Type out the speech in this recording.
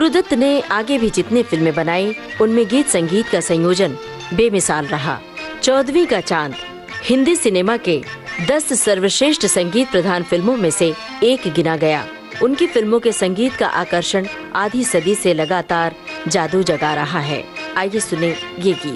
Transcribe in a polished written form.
गुरुदत्त ने आगे भी जितने फिल्में बनाई उनमें गीत संगीत का संयोजन बेमिसाल रहा। 14वीं का चांद हिंदी सिनेमा के 10 सर्वश्रेष्ठ संगीत प्रधान फिल्मों में से एक गिना गया। उनकी फिल्मों के संगीत का आकर्षण आधी सदी से लगातार जादू जगा रहा है। आइए सुने ये गीत।